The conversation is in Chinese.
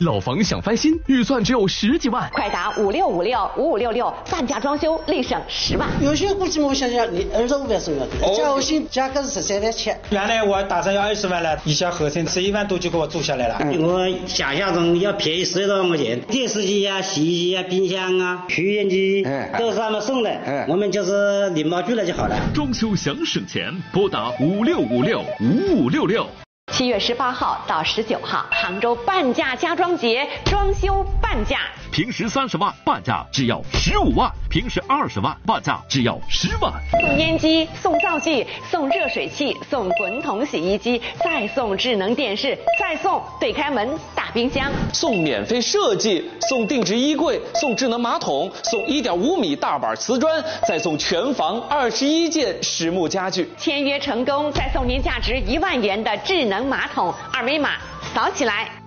老房想翻新，预算只有10几万， 快打56565566，半价装修立省10万。 有些估计我想想，你25万收要的，加薪价格是13万7。 原来我打算要20万了，一下合成11万多就给我做下来了。 我想象中要便宜10多万块钱，电视机啊、洗衣机啊、冰箱啊、抽烟机都是他们送的，我们就是礼貌拒了就好了。 装修想省钱，拨打56565566。 7月18号到19号，杭州半价家装节，装修半价。 平时30万，半价只要15万；平时20万，半价只要10万。 送烟机，送灶具，送热水器，送滚筒洗衣机，再送智能电视，再送对开门大冰箱， 送免费设计，送定制衣柜，送智能马桶，送1.5米大板瓷砖，再送全房21件实木家具。 签约成功，再送您价值1万元的智能马桶，二维码扫起来。